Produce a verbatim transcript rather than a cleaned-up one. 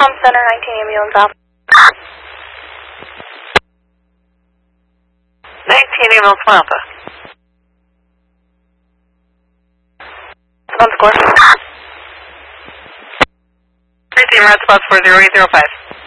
Home Center, nineteen ambulance off. nineteen ambulance Papa. On score. Three team red spots four zero eight zero five.